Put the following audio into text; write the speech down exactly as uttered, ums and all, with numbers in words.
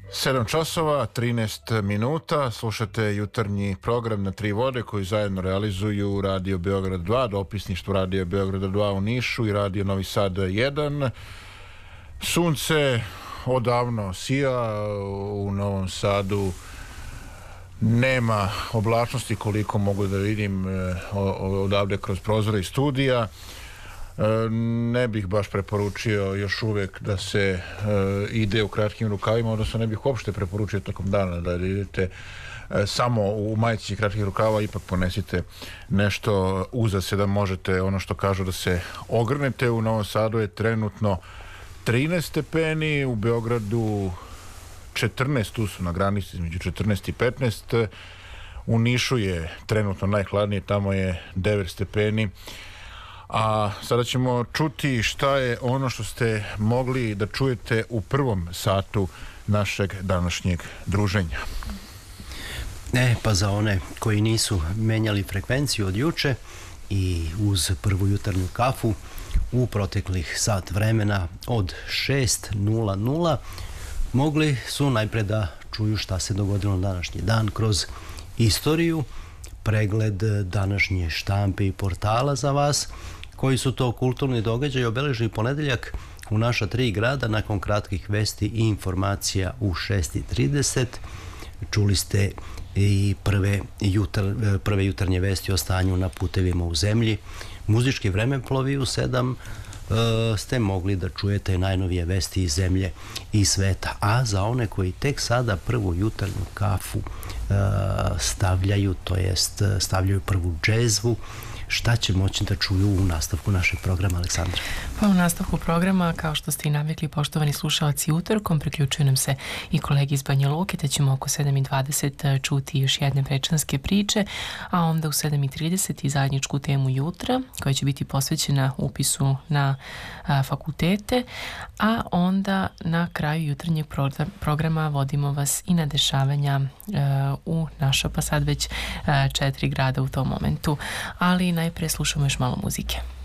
sedam časova, trinaest minuta, slušate jutarnji program na Tri vode koji zajedno realizuju Radio Beograd dva, dopisništvo Radio Beograda dva u Nišu i Radio Novi Sad jedan. Sunce odavno sija, u Novom Sadu nema oblačnosti koliko mogu da vidim odavde kroz prozore i studija. Ne bih baš preporučio još uvek da se ide u kratkim rukavima, odnosno ne bih uopšte preporučio tokom dana da idete samo u majici kratkih rukava. Ipak ponesite nešto uza se da možete, ono što kažu, da se ogrnete. U Novom Sadu je trenutno trinaest stepeni, u Beogradu četrnaest, tu su na granici između četrnaest i petnaest. U Nišu je trenutno najhladnije, tamo je devet stepeni. A sada ćemo čuti šta je ono što ste mogli da čujete u prvom satu našeg današnjeg druženja. E, pa za one koji nisu menjali frekvenciju od juče i uz prvu jutarnju kafu u proteklih sat vremena od šest nula nula mogli su najpre da čuju šta se dogodilo na današnji dan kroz istoriju, pregled današnje štampe i portala za vas, koji su to kulturni događaji obeležili ponedeljak u naša tri grada nakon kratkih vesti i informacija u šest i trideset. Čuli ste i prve, jutar, prve jutarnje vesti o stanju na putevima u zemlji. Muzički vremeplovi u sedam e, ste mogli da čujete najnovije vesti iz zemlje i sveta. A za one koji tek sada prvu jutarnju kafu e, stavljaju, to jest stavljaju prvu džezvu, šta će moći da čuju u nastavku našeg programa, Aleksandra? Pa u nastavku programa, kao što ste i navikli, poštovani slušalci, utorkom priključuju nam se i kolegi iz Banja Luke, te ćemo oko sedam i dvadeset čuti još jedne prečanske priče, a onda u sedam i trideset i zajedničku temu jutra, koja će biti posvećena upisu na a, fakultete, a onda na kraju jutarnjeg programa vodimo vas i na dešavanja a, u naša pa sad već a, četiri grada u tom momentu, ali najprije slušamo još malo muzike.